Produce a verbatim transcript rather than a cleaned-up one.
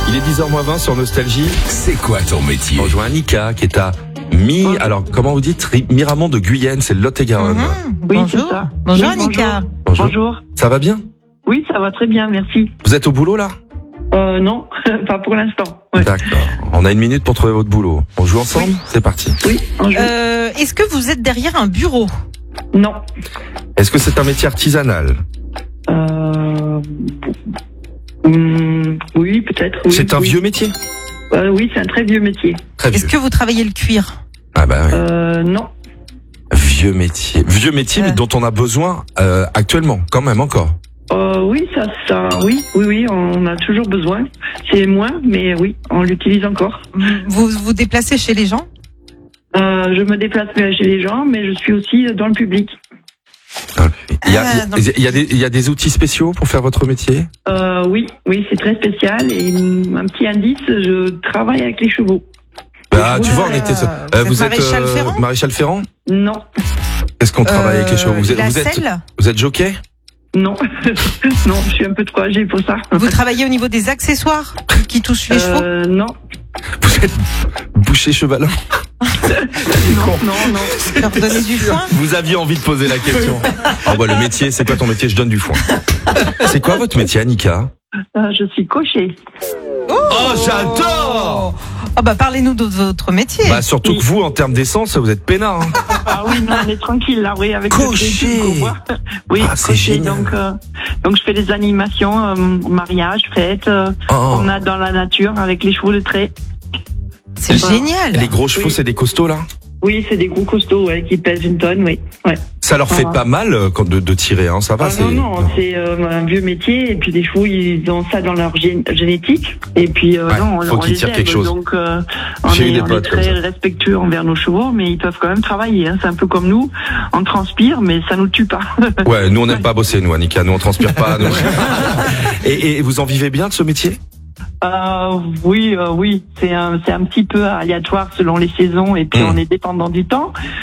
Il est dix heures moins vingt sur Nostalgie. C'est quoi ton métier? On rejoint Annika qui est à Mi... Bonjour. Alors, comment vous dites? Miramont de Guyenne, c'est le Lot-et-Garonne. Mmh, oui, bonjour. c'est ça. Bonjour oui, Annika. Bonjour. Bonjour. Ça va bien? Oui, ça va très bien, merci. Vous êtes au boulot là? Euh, non, pas pour l'instant. Ouais. D'accord. On a une minute pour trouver votre boulot. On joue ensemble? Oui. C'est parti. Oui, on joue. Euh, est-ce que vous êtes derrière un bureau? Non. Est-ce que c'est un métier artisanal? Euh... hum, oui, peut-être. Oui, C'est un oui. vieux métier? Euh, oui, c'est un très vieux métier. Très vieux. Est-ce que vous travaillez le cuir? Ah bah oui. Euh, non. Vieux métier. Vieux métier, mais Euh. dont on a besoin euh, actuellement, quand même encore. Euh, oui, ça, ça, oui, oui, oui, on a toujours besoin. C'est moins, mais oui, on l'utilise encore. Vous vous déplacez chez les gens? Euh, je me déplace chez les gens, mais je suis aussi dans le public. Il y a, Ah, donc- il y a des, il y a des outils spéciaux pour faire votre métier? Euh, oui, oui, c'est très spécial. Et hum, un petit indice, je travaille avec les chevaux. Bah, tu Ouais, vois, on était. euh, vous êtes Maréchal Ferrand Maréchal Ferrand? Non, Est-ce qu'on travaille avec les chevaux? Euh, Vous êtes, la vous êtes, selle. vous êtes jockey? non, non, je suis un peu trop âgée pour ça. Vous travaillez au niveau des accessoires qui touchent les chevaux? Euh, non, Vous êtes boucher chevalin? non, non, non. Leur donner du foin? Vous aviez envie de poser la question. Ah bah, le métier, c'est quoi ton métier? Je donne du foin. C'est quoi votre métier, Annika? Euh, je suis cocher. Oh, j'adore! Oh bah parlez-nous de votre métier. Bah, surtout que vous, en termes d'essence, vous êtes peinard, hein. Ah oui, non, on est tranquille là, oui, avec Cocher. le crédit qu'on voit. Oui, Ah, c'est cocher. génial. Donc, euh, donc je fais des animations, euh, mariage, fête. Euh, Oh. On a dans la nature avec les chevaux de trait. C'est génial. Les gros chevaux, Oui. c'est des costauds, là? Oui, c'est des gros costauds, ouais, qui pèsent une tonne, oui. Ouais. Ça leur fait Ah. pas mal euh, quand de, de tirer, hein, ça va? Ah, c'est... non, non, c'est euh, un vieux métier, et puis les chevaux, ils ont ça dans leur gé- génétique, et puis euh, Ouais, non, on, faut on qu'ils les tirent aime, quelque chose. donc euh, on J'ai eu est, des on est potes comme très ça. respectueux envers nos chevaux, mais ils peuvent quand même travailler, hein. C'est un peu comme nous, on transpire, mais ça nous tue pas. Ouais, nous on n'aime pas bosser, nous, Annika, nous on transpire pas. nous. et, et vous en vivez bien de ce métier? Euh, oui, euh, oui, c'est un, c'est un petit peu aléatoire selon les saisons, et puis Mmh. on est dépendant du temps,